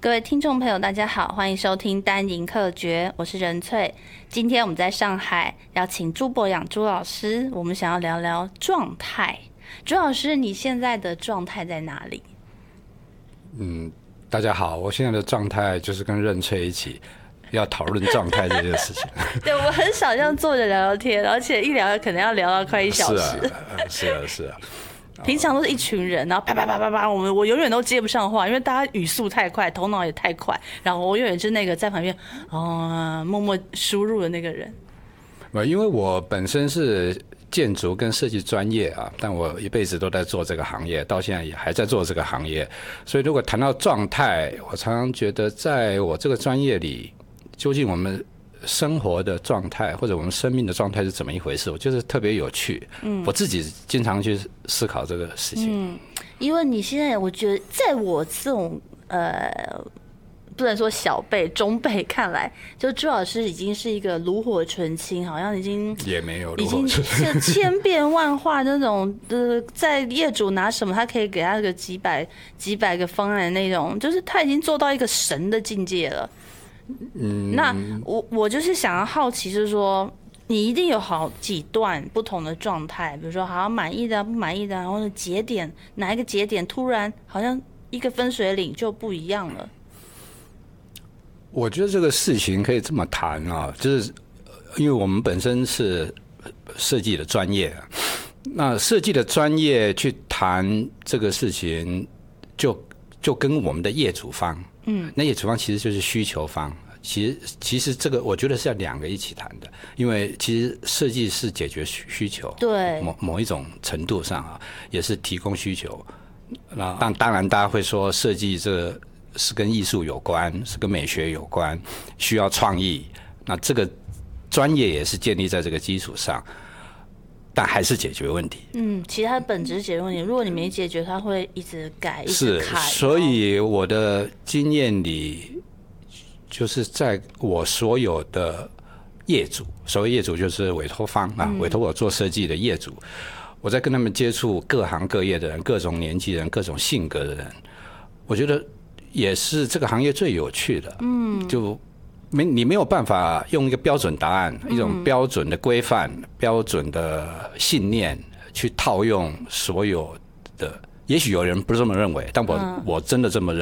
各位听众朋友，大家好，欢迎收听单赢客诀，我是任翠。今天我们在上海邀请朱博洋朱老师，我们想要聊聊状态。朱老师，你现在的状态在哪里？ 大家好，我现在的状态就是跟任翠一起要讨论状态这件事情。 对，我很少这样坐着聊聊天，而且一聊可能要聊到快1小时。 是啊。 平常都是一群人，然后啪啪啪啪啪，我永远都接不上话，因为大家语速太快，头脑也太快，然后我永远是那个在旁边默默输入的那个人。 因为我本身是建筑跟设计专业啊，但我一辈子都在做这个行业，到现在也还在做这个行业，所以如果谈到状态，我常常觉得在我这个专业里，究竟我们生活的状态或者我们生命的状态是怎么一回事，我觉得特别有趣。我自己经常去思考这个事情。 因为你现在我觉得在我这种不能说小辈中辈看来，就朱老师已经是一个炉火纯青，好像已经也没有已经是千变万化那种在业主拿什么他可以给他个几百个方案的那种，就是他已经做到一个神的境界了。那我就是想要好奇，就是说你一定有好几段不同的状态，比如说好像满意的、不满意的，然后节点哪一个节点突然好像一个分水岭就不一样了。 我觉得这个事情可以这么谈啊，就是因为我们本身是设计的专业，那设计的专业去谈这个事情，就跟我们的业主方。那业主方其实就是需求方，其实这个我觉得是要两个一起谈的，因为其实设计是解决需求， 对， 某一种程度上啊，也是提供需求。那当然大家会说设计这是跟艺术有关，是跟美学有关，需要创意。那这个专业也是建立在这个基础上。但还是解决问题。 其实它的本质是解决问题。如果你没解决，它会一直改，一直改。 所以我的经验里，就是在我所有的业主，所谓业主就是委托方啊，委托我做设计的业主，我在跟他们接触各行各业的人、各种年纪人、各种性格的人，我觉得也是这个行业最有趣的。就你没有办法用一个标准答案，一种标准的规范、标准的信念去套用所有的。也许有人不是这么认为，但我真的这么认为。